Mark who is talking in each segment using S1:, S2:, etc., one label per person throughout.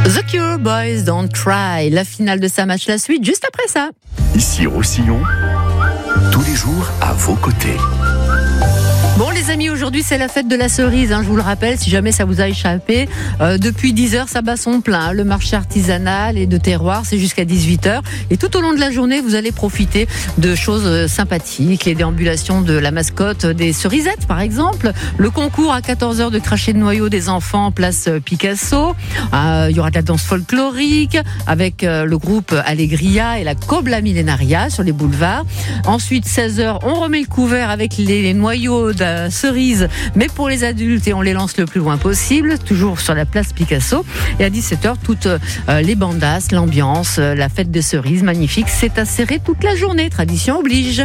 S1: The Cure, Boys Don't Cry. La finale de sa match, la suite, juste après ça.
S2: Ici Roussillon, tous les jours à vos côtés.
S1: Bon les amis, aujourd'hui c'est la fête de la cerise, je vous le rappelle, si jamais ça vous a échappé. Depuis 10h, ça bat son plein. Le marché artisanal et de terroir, c'est jusqu'à 18h. Et tout au long de la journée, vous allez profiter de choses sympathiques. Les déambulations de la mascotte des cerisettes, par exemple. Le concours à 14h de cracher de noyaux des enfants, place Picasso. Il y aura de la danse folklorique avec le groupe Allegria et la Cobla Millenaria sur les boulevards. Ensuite, 16h, on remet le couvert avec les noyaux de cerise, mais pour les adultes, et on les lance le plus loin possible, toujours sur la place Picasso. Et à 17h, toutes les bandasses, l'ambiance, la fête des cerises, magnifique, c'est à serrer toute la journée, tradition oblige.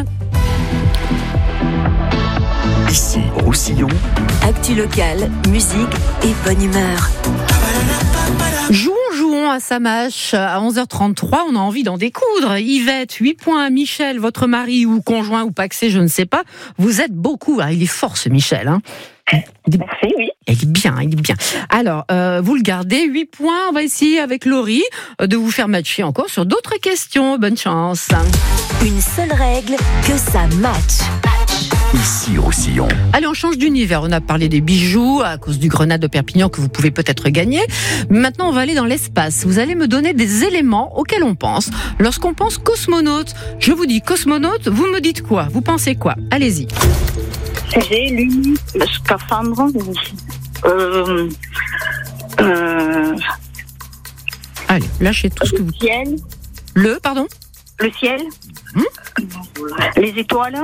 S2: Ici Roussillon,
S3: actu locale, musique et bonne humeur.
S1: Jouons à Samache à 11h33, on a envie d'en découdre. Yvette, 8 points. Michel, votre mari ou conjoint ou pacsé, je ne sais pas. Vous êtes beaucoup. Il est fort ce Michel.
S4: Merci, oui.
S1: Il est bien. Alors, vous le gardez, 8 points. On va essayer avec Laurie de vous faire matcher encore sur d'autres questions. Bonne chance.
S3: Une seule règle, que ça matche.
S2: ici Roussillon.
S1: Allez, on change d'univers. On a parlé des bijoux à cause du Grenade de Perpignan que vous pouvez peut-être gagner. Maintenant, on va aller dans l'espace. Vous allez me donner des éléments auxquels on pense. Lorsqu'on pense cosmonaute, je vous dis cosmonaute, vous me dites quoi? Vous pensez quoi? Allez-y.
S4: J'ai lu scaphandre.
S1: Allez, lâchez tout ce que vous...
S4: Ciel.
S1: Pardon?
S4: Le ciel. Les étoiles.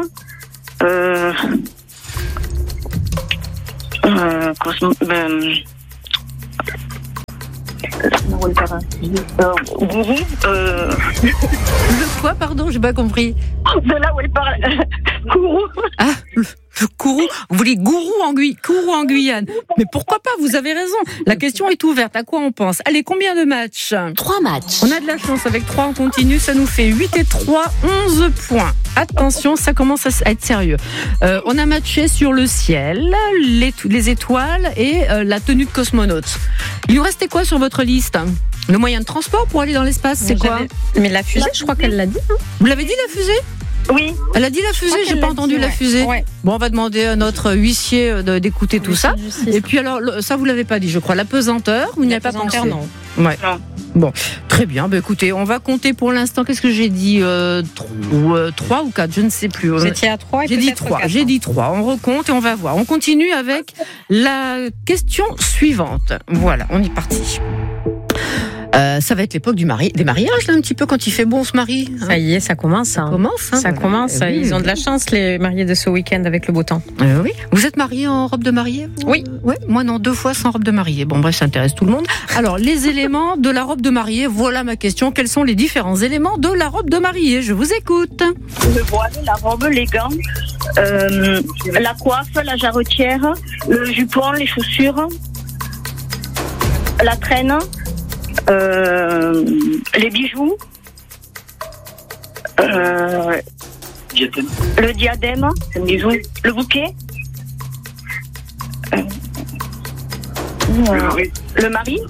S4: Gourou.
S1: Le quoi, pardon? J'ai pas compris.
S4: De là où elle parle. Gourou.
S1: Ah, le Kourou. Vous voulez Kourou en Guyane. Mais pourquoi pas? Vous avez raison. La question est ouverte. À quoi on pense? Allez, combien de matchs?
S3: 3 matchs.
S1: On a de la chance. Avec 3, on continue. Ça nous fait 8 et 3, 11 points. Attention, ça commence à être sérieux. On a matché sur le ciel, les étoiles et la tenue de cosmonaute. Il nous restait quoi sur votre liste? Le moyen de transport pour aller dans l'espace, c'est quoi?
S5: Mais la fusée, je crois qu'elle l'a dit.
S1: Vous l'avez dit, la fusée?
S4: Oui.
S1: Elle a dit la fusée, j'ai pas entendu la fusée.
S5: Ouais.
S1: Bon, on va demander à notre huissier d'écouter tout ça. Et puis alors, ça vous l'avez pas dit, je crois. La pesanteur, vous n'y avez pas pensé?
S5: Non.
S1: Ouais.
S4: Non.
S1: Bon, très bien. Écoutez, on va compter pour l'instant. Qu'est-ce que j'ai dit? 3 ou 4, je ne sais plus.
S5: Vous étiez à 3 et
S1: J'ai dit
S5: peut-être
S1: 3.
S5: 4.
S1: J'ai dit 3. On recompte et on va voir. On continue avec la question suivante. Voilà, on est parti. Ça va être l'époque des mariages, là, un petit peu, quand il fait bon, on se marie.
S5: Ça y est, ça commence.
S1: Ça commence.
S5: Ça
S1: voilà.
S5: commence.
S1: Oui.
S5: Ils ont de la chance, les mariés de ce week-end, avec le beau temps.
S1: Oui. Vous êtes marié en robe de mariée?
S5: Oui.
S1: Ouais. Moi, non, 2 fois sans robe de mariée. Bon, bref, ça intéresse tout le monde. Alors, les éléments de la robe de mariée, voilà ma question. Quels sont les différents éléments de la robe de mariée? Je vous écoute.
S4: Le voile, la robe, les gants, la coiffe, la jarretière, le jupon, les chaussures, la traîne, les bijoux, le diadème, le bijou, le bouquet, le mari.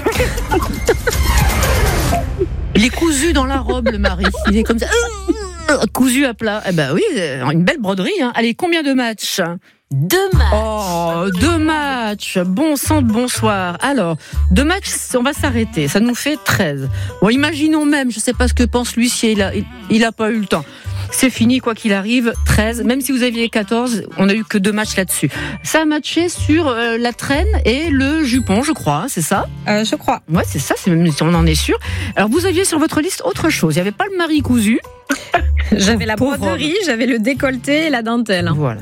S1: Il est cousu dans la robe, le mari. Il est comme ça, cousu à plat. Eh ben oui, une belle broderie. Allez, combien de matchs?
S3: 2 matchs.
S1: Oh, 2 matchs. Bon sang de bonsoir. Alors, 2 matchs, on va s'arrêter. Ça nous fait 13. Bon, imaginons même, je sais pas ce que pense l'huissier, il a pas eu le temps. C'est fini, quoi qu'il arrive, 13. Même si vous aviez 14, on a eu que 2 matchs là-dessus. Ça a matché sur la traîne et le jupon, je crois, c'est ça?
S5: Je crois.
S1: Ouais, c'est ça, on en est sûr. Alors, vous aviez sur votre liste autre chose. Il n'y avait pas le mari cousu.
S5: J'avais la
S1: Pauvre
S5: broderie, j'avais le décolleté et la dentelle.
S1: Voilà.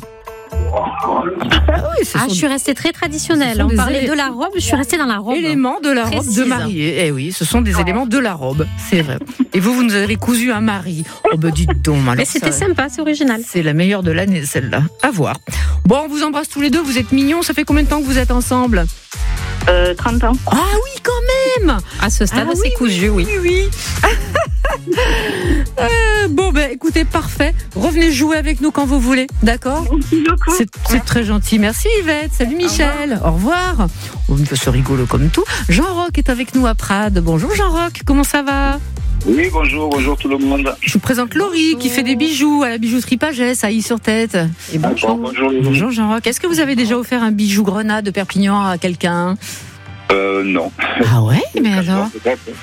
S1: Oui,
S6: je suis restée très traditionnelle. On parlait de la robe, je suis restée dans la robe.
S1: Éléments de la robe
S6: Précise.
S1: de mariée. Eh oui, ce sont des éléments de la robe, c'est vrai. Et vous nous avez cousu un mari. Oh ben dites donc. Alors
S6: Mais c'était
S1: ça,
S6: sympa, c'est original.
S1: c'est la meilleure de l'année, celle-là. À voir. Bon, on vous embrasse tous les deux, vous êtes mignons. Ça fait combien de temps que vous êtes ensemble?
S4: 30 ans.
S1: Ah oui, quand même.
S5: À ce stade,
S1: Ah
S5: c'est
S1: oui,
S5: cousu, oui.
S1: Oui. Bon, écoutez, parfait. Revenez jouer avec nous quand vous voulez, d'accord ?
S4: Merci beaucoup.
S1: C'est très gentil. Merci Yvette. Salut Michel. Au revoir. C'est rigolo comme tout. Jean-Roch est avec nous à Prades. Bonjour Jean-Roch, comment ça va ?
S7: Oui, bonjour tout le monde.
S1: Je vous présente Laurie qui fait des bijoux à la bijouterie Pagès à Is-sur-Tête. Et bonjour. Bonjour Jean-Roch. Est-ce que vous avez déjà offert un bijou grenade de Perpignan à quelqu'un ?
S7: Non.
S1: Ah ouais, mais alors ? Comment ?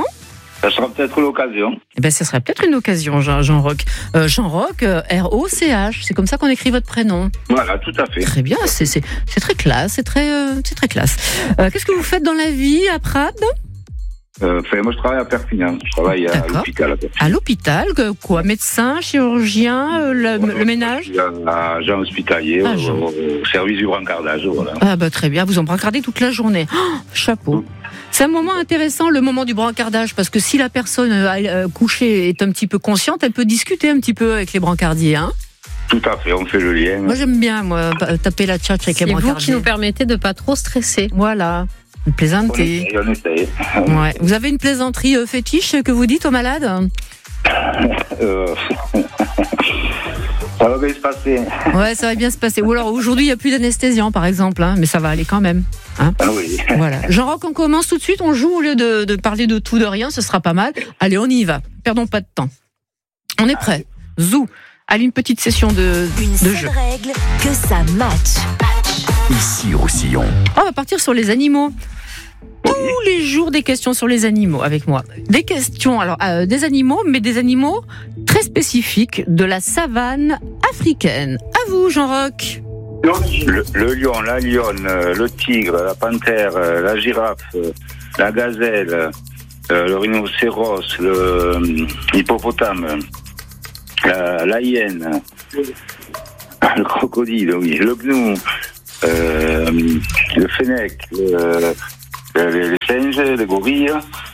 S7: Ça sera peut-être l'occasion.
S1: Ce serait peut-être une occasion, Jean-Roch. Jean-Roch, R-O-C-H, c'est comme ça qu'on écrit votre prénom.
S7: Voilà, tout à fait.
S1: Très bien, c'est très classe, c'est très classe. Qu'est-ce que vous faites dans la vie à Prades ?
S7: Moi, je travaille à Perpignan. Je travaille à l'hôpital.
S1: À l'hôpital, quoi ? Médecin, chirurgien, le ménage ?
S7: Agent hospitalier, au service du brancardage. Voilà.
S1: Ah très bien, vous en brancardez toute la journée. Oh, chapeau. C'est un moment intéressant, le moment du brancardage, parce que si la personne couchée est un petit peu consciente, elle peut discuter un petit peu avec les brancardiers, hein ?
S7: Tout à fait, on fait le lien.
S1: Moi, j'aime bien, taper la tchatche avec les brancardiers.
S5: C'est vous qui nous permettez de pas trop stresser.
S1: Voilà. Une plaisanterie.
S7: On essaye.
S1: Ouais. Vous avez une plaisanterie fétiche que vous dites aux malades ?
S7: Ça va bien se passer.
S1: Ouais, ça va bien se passer. Ou alors aujourd'hui, il n'y a plus d'anesthésiant, par exemple, hein, mais ça va aller quand même. Hein.
S7: Ah oui.
S1: Voilà. Jean-Roch, on commence tout de suite. On joue au lieu de parler de tout, de rien. Ce sera pas mal. Allez, on y va. Perdons pas de temps. On est prêts. Zou. Allez, une petite session de
S3: Une
S1: jeu.
S3: seule règle, que ça match.
S2: Ici, Roussillon.
S1: On va partir sur les animaux. Tous les jours, des questions sur les animaux avec moi. Des questions, alors des animaux, mais des animaux très spécifiques de la savane africaine. À vous, Jean-Roch.
S7: Le lion, la lionne, le tigre, la panthère, la girafe, la gazelle, le rhinocéros, l'hippopotame, la hyène, le crocodile, oui, le gnou, le fennec, les singes, les gorilles,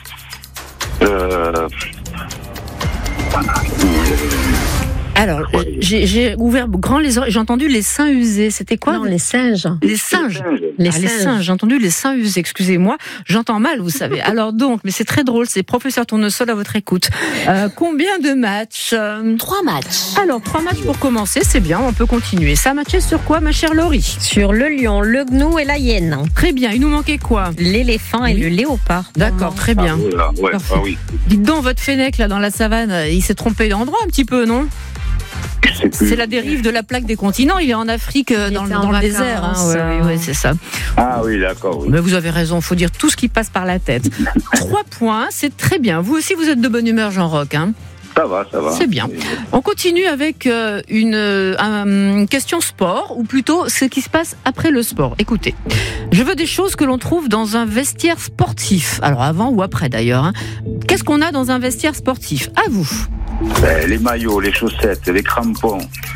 S1: Alors, j'ai ouvert grand les oreilles, j'ai entendu les seins usés. C'était quoi ?
S5: Non, les singes.
S1: Les singes.
S5: Les
S1: Les singes, j'ai entendu les seins usés, excusez-moi. J'entends mal, vous savez. Alors donc, mais c'est très drôle, c'est professeur Tournesol à votre écoute. Combien de matchs ?
S3: 3 matchs.
S1: Alors, 3 matchs pour commencer, c'est bien, on peut continuer. Ça matchait sur quoi, ma chère Laurie ?
S5: Sur le lion, le gnou et la hyène.
S1: Très bien, il nous manquait quoi ?
S5: L'éléphant et le léopard.
S1: D'accord, très bien. Parfait.
S7: Oui.
S1: Dites donc, votre fennec, là, dans la savane, il s'est trompé d'endroit un petit peu, non ? C'est la dérive de la plaque des continents. Il est en Afrique, dans le désert. Hein. Ouais, c'est ça.
S7: Ah oui, d'accord. Oui.
S1: Mais vous avez raison, il faut dire tout ce qui passe par la tête. 3 points, c'est très bien. Vous aussi, vous êtes de bonne humeur, Jean-Roch. Hein.
S7: Ça va.
S1: C'est bien. On continue avec une question sport, ou plutôt ce qui se passe après le sport. Écoutez, je veux des choses que l'on trouve dans un vestiaire sportif. Alors avant ou après d'ailleurs. Hein. Qu'est-ce qu'on a dans un vestiaire sportif ? À vous.
S7: Les maillots, les chaussettes, les crampons.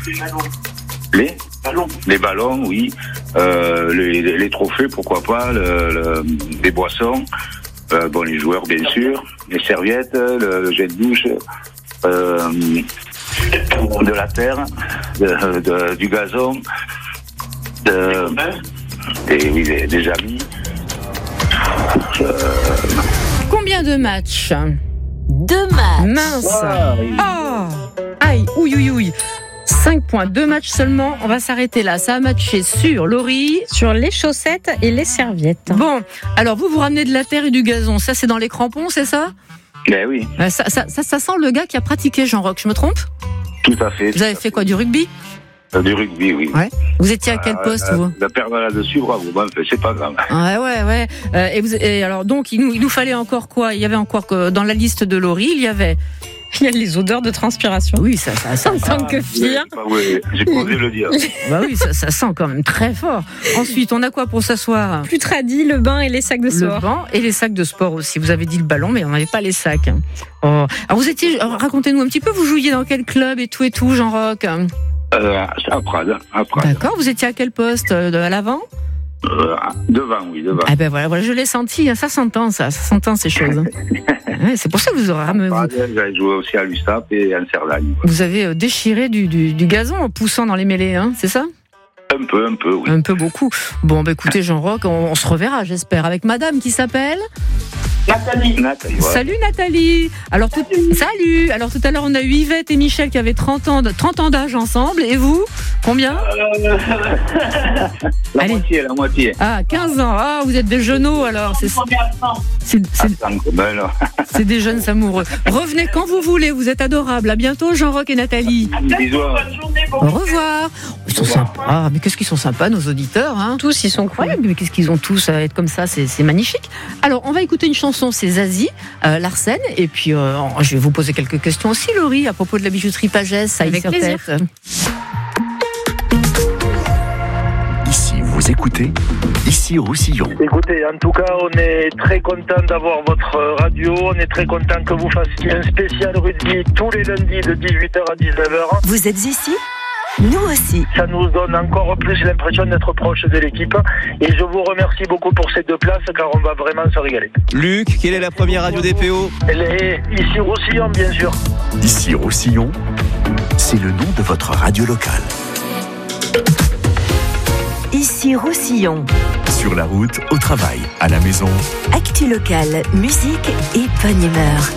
S7: Les ballons, oui. Les trophées, pourquoi pas. Les boissons. Les joueurs, bien sûr. Les serviettes, le jet de douche. De la terre. Du gazon. Des amis.
S1: Combien de matchs ?
S3: 2 matchs.
S1: Mince. Oh. Aïe, ouïe. 5 points, 2 matchs seulement. On va s'arrêter là. Ça a matché sur Laurie.
S5: Sur les chaussettes et les serviettes.
S1: Bon, alors vous ramenez de la terre et du gazon. Ça, c'est dans les crampons, c'est ça ?
S7: Ben oui.
S1: Ça sent le gars qui a pratiqué, Jean-Roch. Je me trompe ?
S7: Tout à fait.
S1: Vous avez fait quoi, du rugby ?
S7: Du rugby, oui.
S1: Ouais. Vous étiez à quel poste, vous ?
S7: La perdre là-dessus, bravo. C'est pas grave.
S1: Ouais. Et alors, donc, il nous fallait encore quoi ? Il y avait encore dans la liste de Laurie, il y a
S5: les odeurs de transpiration.
S1: Oui, ça
S5: en tant que fille.
S7: Oui, j'ai pas osé le dire.
S1: Bah oui, ça sent quand même très fort. Ensuite, on a quoi pour s'asseoir ?
S5: Plus tradit, le bain et les sacs de sport.
S1: Le banc et les sacs de sport aussi. Vous avez dit le ballon, mais on n'avait pas les sacs. Oh. Alors racontez-nous un petit peu, vous jouiez dans quel club et tout, Jean-Roch ?
S7: À Prades.
S1: D'accord, vous étiez à quel poste ? À l'avant ?
S7: Devant, oui, devant.
S1: Ah ben voilà, je l'ai senti, ça s'entend ces choses. Ouais, c'est pour ça que vous aurez
S7: J'ai joué aussi à l'USAP et à Cerdagne.
S1: Vous avez déchiré du gazon en poussant dans les mêlées, hein, c'est ça ?
S7: Un peu, oui.
S1: Un peu beaucoup. Bon, écoutez, Jean-Roch, on se reverra, j'espère, avec madame qui s'appelle
S7: Nathalie, ouais.
S1: Salut Nathalie. Alors salut. Alors tout à l'heure on a eu Yvette et Michel qui avaient 30 ans d'âge ensemble. Et vous, combien?
S7: La moitié.
S1: Ah, 15 ans. Ah, vous êtes des genoux alors. C'est des jeunes amoureux. Revenez quand vous voulez. Vous êtes adorables. À bientôt Jean-Roch et Nathalie.
S7: Bisous.
S1: Au revoir. Ils sont sympas. Ah, mais qu'est-ce qu'ils sont sympas nos auditeurs, hein.
S5: Tous, ils sont cool.
S1: Ouais, mais qu'est-ce qu'ils ont tous à être comme ça, c'est magnifique. Alors, on va écouter une chanson, c'est Zazie, Larsen, et puis je vais vous poser quelques questions aussi, Laurie, à propos de la bijouterie Pagès, ça
S5: Avec plaisir.
S1: tête.
S2: Ici, vous écoutez Ici Roussillon.
S8: Écoutez, en tout cas, on est très content d'avoir votre radio. On est très content que vous fassiez un spécial rugby tous les lundis de 18h à 19h.
S3: Vous êtes ici ? Nous aussi.
S8: Ça nous donne encore plus l'impression d'être proche de l'équipe. Et je vous remercie beaucoup pour ces 2 places, car on va vraiment se régaler.
S9: Luc, quelle est la première radio DPO?
S8: Elle est ici Roussillon, bien sûr.
S2: Ici Roussillon, c'est le nom de votre radio locale.
S3: Ici Roussillon.
S2: Sur la route, au travail, à la maison.
S3: Actu locale, musique et bonne humeur.